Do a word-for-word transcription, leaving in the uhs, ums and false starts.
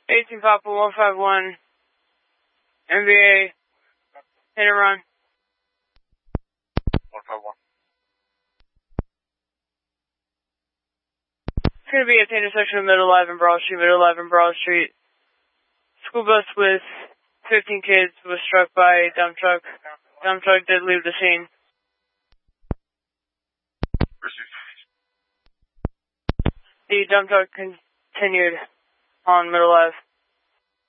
eighteen Papa one five one, M B A, hit and run. one five one. It's going to be at the intersection of Middle Ave and Broad Street, Middle Ave and Broad Street. School bus with fifteen kids was struck by a dump truck. Dump truck did leave the scene. The dump truck continued on Middle Ave.